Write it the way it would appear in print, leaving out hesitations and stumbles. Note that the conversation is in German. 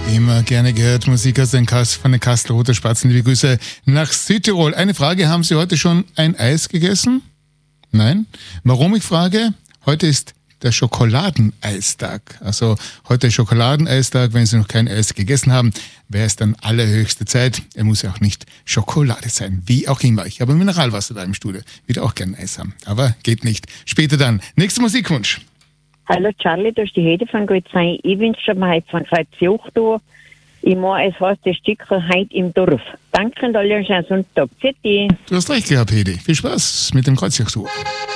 Immer gerne gehört, Musik aus von den Kastelruther Spatzen. Liebe Grüße nach Südtirol. Eine Frage, haben Sie heute schon ein Eis gegessen? Nein? Warum, ich frage? Heute ist der Schokoladeneistag. Also heute Schokoladeneistag. Wenn Sie noch kein Eis gegessen haben, wäre es dann allerhöchste Zeit. Er muss ja auch nicht Schokolade sein, wie auch immer. Ich habe Mineralwasser da im Studio. Würde auch gerne Eis haben, aber geht nicht. Später dann. Nächster Musikwunsch. Hallo Charlie, da ist die Hede von Gutsein. Ich wünsche mir heute von Kreuzjoch da. Ich mache es heißt das Stück heute im Dorf. Danke und alle einen schönen Sonntag. Tschüssi. Du hast recht gehabt, Hedi. Viel Spaß mit dem Kreuzjoch.